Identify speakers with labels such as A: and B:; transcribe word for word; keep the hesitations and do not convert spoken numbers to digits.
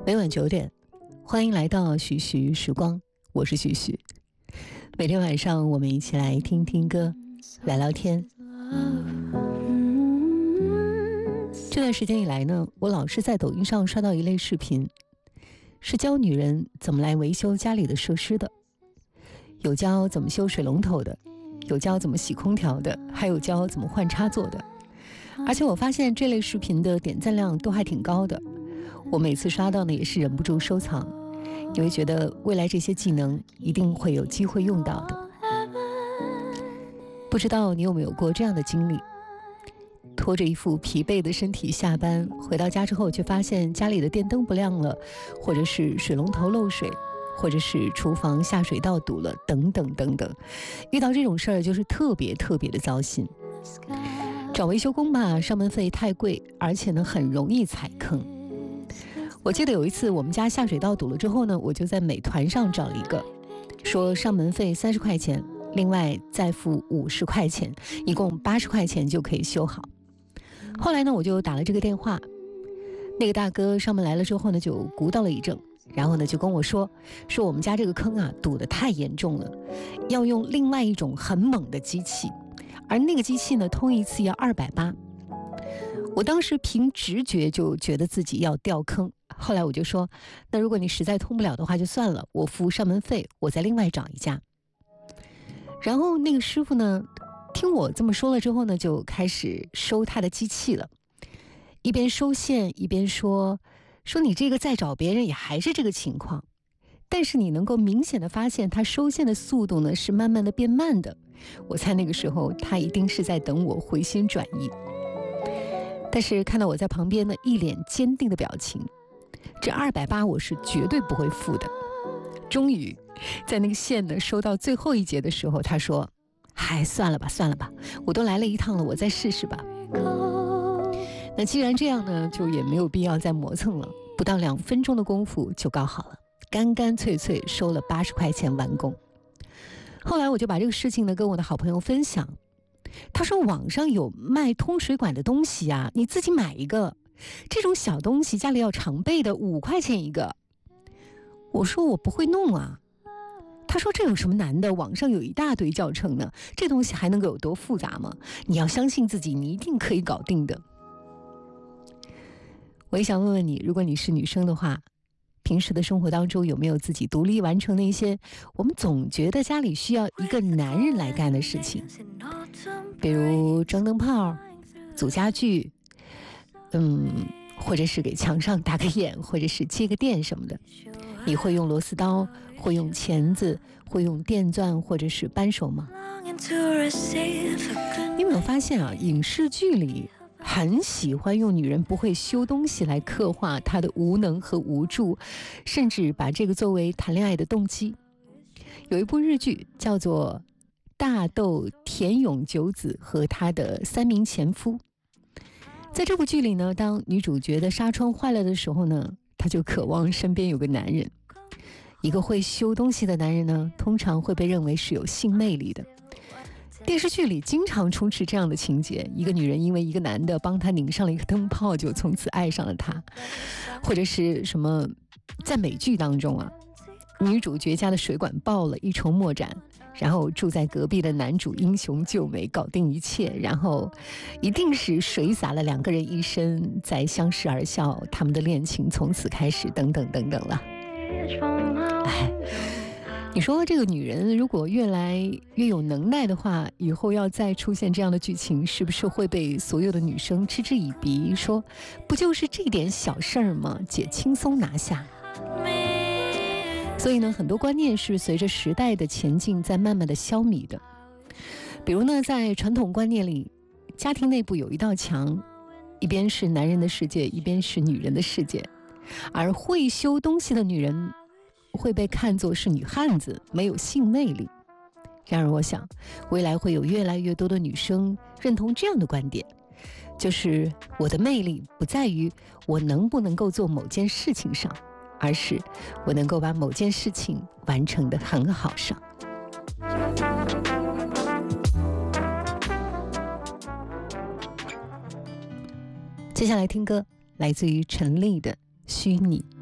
A: 每晚九点，欢迎来到徐徐时光，我是徐徐。每天晚上我们一起来听听歌，聊聊天。这段时间以来呢，我老是在抖音上刷到一类视频，是教女人怎么来维修家里的设施的，有教怎么修水龙头的，有教怎么洗空调的，还有教怎么换插座的。而且我发现这类视频的点赞量都还挺高的，我每次刷到呢也是忍不住收藏，因为觉得未来这些技能一定会有机会用到的。不知道你有没有过这样的经历，拖着一副疲惫的身体下班，回到家之后却发现家里的电灯不亮了，或者是水龙头漏水，或者是厨房下水道堵了，等等等等。遇到这种事儿就是特别特别的糟心。找维修工吧，上门费太贵，而且呢很容易踩坑。我记得有一次我们家下水道堵了之后呢，我就在美团上找了一个，说上门费三十块钱，另外再付五十块钱，一共八十块钱就可以修好。后来呢我就打了这个电话，那个大哥上门来了之后呢就鼓捣了一阵，然后呢就跟我说说我们家这个坑啊堵得太严重了，要用另外一种很猛的机器，而那个机器呢通一次要二百八。我当时凭直觉就觉得自己要掉坑，后来我就说那如果你实在通不了的话就算了，我付上门费，我再另外找一家。然后那个师傅呢听我这么说了之后呢，就开始收他的机器了，一边收线一边说说你这个再找别人也还是这个情况，但是你能够明显的发现他收线的速度呢是慢慢的变慢的。我猜那个时候他一定是在等我回心转意，但是看到我在旁边呢一脸坚定的表情，这二百八我是绝对不会付的。终于在那个线呢收到最后一节的时候，他说嗨，算了吧算了吧，我都来了一趟了，我再试试吧。那既然这样呢，就也没有必要再磨蹭了，不到两分钟的功夫就搞好了，干干脆脆收了八十块钱完工。后来我就把这个事情呢跟我的好朋友分享，他说网上有卖通水管的东西啊，你自己买一个，这种小东西家里要常备的，五块钱一个。我说我不会弄啊。他说这有什么难的，网上有一大堆教程呢，这东西还能够有多复杂吗？你要相信自己，你一定可以搞定的。我也想问问你，如果你是女生的话，平时的生活当中有没有自己独立完成的一些我们总觉得家里需要一个男人来干的事情，比如装灯泡、组家具，嗯，或者是给墙上打个眼，或者是接个电什么的。你会用螺丝刀，会用钳子，会用电钻或者是扳手吗？你有没有发现啊，影视剧里很喜欢用女人不会修东西来刻画她的无能和无助，甚至把这个作为谈恋爱的动机。有一部日剧叫做《大豆田永久子和她的三名前夫》。在这部剧里呢，当女主角的纱窗坏了的时候呢，她就渴望身边有个男人。一个会修东西的男人呢，通常会被认为是有性魅力的。电视剧里经常充斥这样的情节，一个女人因为一个男的帮她拧上了一个灯泡，就从此爱上了他。或者是什么，在美剧当中啊，女主角家的水管爆了，一筹莫展，然后住在隔壁的男主英雄救美，搞定一切，然后一定是水洒了两个人一身，再相视而笑，他们的恋情从此开始，等等等等了。哎，你说这个女人如果越来越有能耐的话，以后要再出现这样的剧情，是不是会被所有的女生嗤之以鼻，说不就是这点小事儿吗，姐轻松拿下。所以呢，很多观念是随着时代的前进在慢慢的消弭的。比如呢，在传统观念里，家庭内部有一道墙，一边是男人的世界，一边是女人的世界，而会修东西的女人会被看作是女汉子，没有性魅力。然而我想，未来会有越来越多的女生认同这样的观点，就是我的魅力不在于我能不能够做某件事情上，而是我能够把某件事情完成得很好上。接下来听歌，来自于陈粒的《虚拟》。